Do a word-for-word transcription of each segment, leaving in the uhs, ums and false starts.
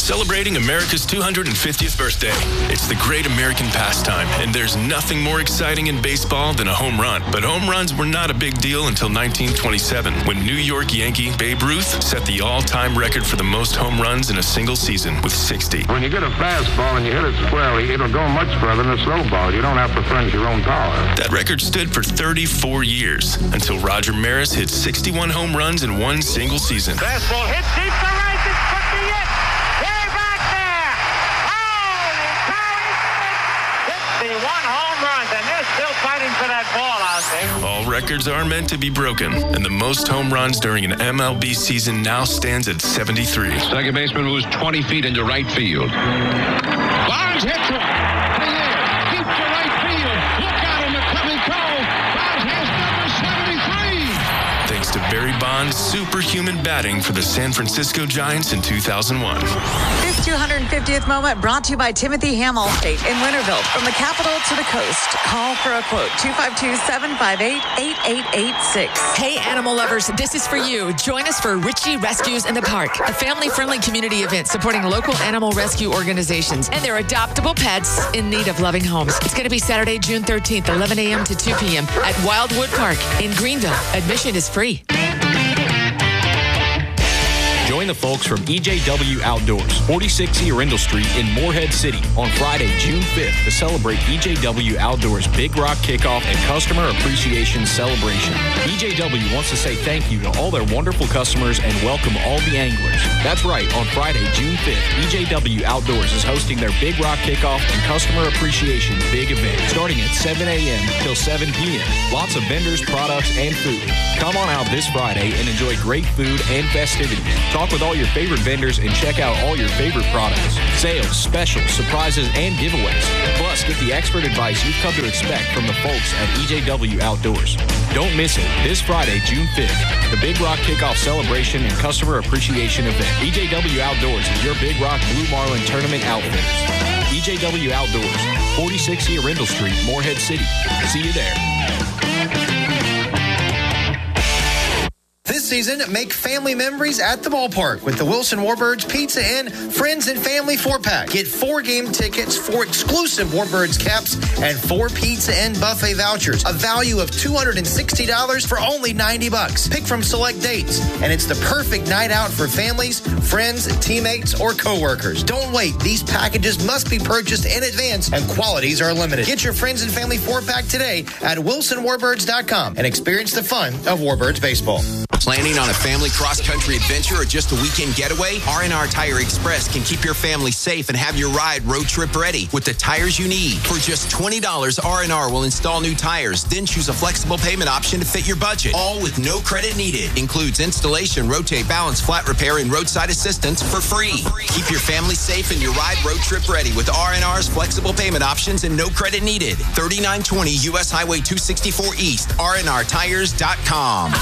celebrating America's two hundred fiftieth birthday. It's the great American pastime, and there's nothing more exciting in baseball than a home run. But home runs were not a big deal until nineteen twenty-seven, when New York Yankee Babe Ruth set the all-time record for the most home runs in a single season with sixty. When you get a fastball and you hit it squarely, it'll go much further than a slow ball. You don't have to furnish your own power. That record stood for thirty-four years, until Roger Maris hit sixty-one home runs in one single season. Fastball hit deep to right. This could be it. Way back there. Holy cow! fifty-one home runs, and they're still fighting for that ball out there. All records are meant to be broken, and the most home runs during an M L B season now stands at seventy-three. Second baseman moves twenty feet into right field. Barnes hits one. Deep to right field. Look out in the coming cove. Barnes has number seventy-three. Thanks to Barry Bonds' superhuman batting for the San Francisco Giants in two thousand one. This two hundred fiftieth moment brought to you by Timothy Hamill State in Winterville. From the capital to the coast, call for a quote, two five two, seven five eight, eight eight eight six. Hey, animal lovers, this is for you. Join us for Richie Rescues in the Park, a family-friendly community event supporting local animal rescue organizations and their adoptable pets in need of loving homes. It's going to be Saturday, June thirteenth, eleven a.m. to two p.m. at Wildwood Park in Greenville. Admission is free. Join the folks from E J W Outdoors, forty-six E Arundel Street in Morehead City on Friday, June fifth to celebrate E J W Outdoors Big Rock Kickoff and Customer Appreciation Celebration. E J W wants to say thank you to all their wonderful customers and welcome all the anglers. That's right, on Friday, June fifth, E J W Outdoors is hosting their Big Rock Kickoff and Customer Appreciation Big Event starting at seven a.m. till seven p.m. Lots of vendors, products, and food. Come on out this Friday and enjoy great food and festivities. Talk with all your favorite vendors and check out all your favorite products. Sales, specials, surprises, and giveaways. Plus, get the expert advice you've come to expect from the folks at E J W Outdoors. Don't miss it. This Friday, June fifth, the Big Rock Kickoff Celebration and Customer Appreciation Event. E J W Outdoors is your Big Rock Blue Marlin Tournament outfitters. E J W Outdoors, forty-six E Arundel Street, Morehead City. See you there. This season, make family memories at the ballpark with the Wilson Warbirds Pizza and Friends and Family four-pack. Get four game tickets, four exclusive Warbirds caps, and four pizza and buffet vouchers. A value of two hundred sixty dollars for only ninety bucks. Pick from select dates, and it's the perfect night out for families, friends, teammates, or coworkers. Don't wait. These packages must be purchased in advance, and quantities are limited. Get your Friends and Family four-pack today at wilson warbirds dot com and experience the fun of Warbirds baseball. Planning on a family cross-country adventure or just a weekend getaway? R and R Tire Express can keep your family safe and have your ride road trip ready with the tires you need. For just twenty dollars, R and R will install new tires, then choose a flexible payment option to fit your budget. All with no credit needed. Includes installation, rotate, balance, flat repair, and roadside assistance for free. Keep your family safe and your ride road trip ready with R and R's flexible payment options and no credit needed. thirty-nine twenty U S Highway two sixty-four East, R and R tires dot com.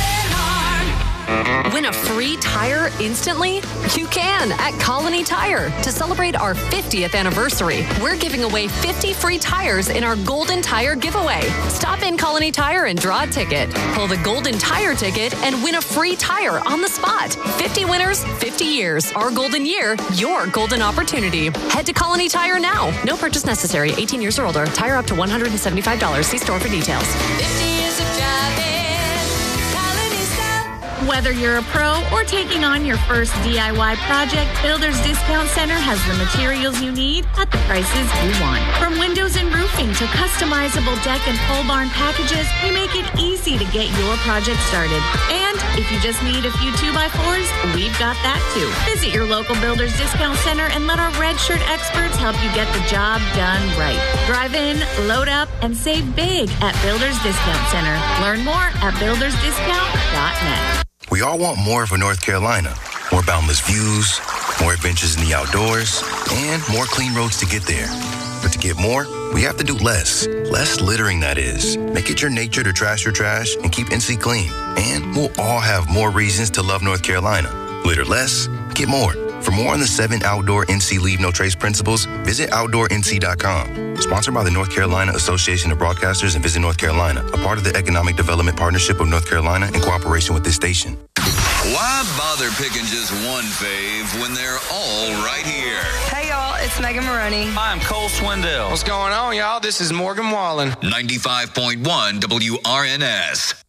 Win a free tire instantly? You can at Colony Tire. To celebrate our fiftieth anniversary, we're giving away fifty free tires in our Golden Tire giveaway. Stop in Colony Tire and draw a ticket. Pull the Golden Tire ticket and win a free tire on the spot. fifty winners, fifty years. Our golden year, your golden opportunity. Head to Colony Tire now. No purchase necessary. eighteen years or older. Tire up to one hundred seventy-five dollars. See store for details. fifty years of driving. Whether you're a pro or taking on your first D I Y project, Builders Discount Center has the materials you need at the prices you want. From windows and roofing to customizable deck and pole barn packages, we make it easy to get your project started. And if you just need a few two by fours, we've got that too. Visit your local Builders Discount Center and let our Red Shirt experts help you get the job done right. Drive in, load up, and save big at Builders Discount Center. Learn more at builders discount dot net. We all want more for North Carolina. More boundless views, more adventures in the outdoors, and more clean roads to get there. But to get more, we have to do less. Less littering, that is. Make it your nature to trash your trash and keep N C clean. And we'll all have more reasons to love North Carolina. Litter less, get more. For more on the seven outdoor N C Leave No Trace principles, visit outdoor N C dot com. Sponsored by the North Carolina Association of Broadcasters and Visit North Carolina, a part of the Economic Development Partnership of North Carolina in cooperation with this station. Why bother bother picking just one fave when they're all right here? Hey, y'all, it's Megan Maroney. Hi, I'm Cole Swindell. What's going on, y'all? This is Morgan Wallen. ninety-five point one W R N S.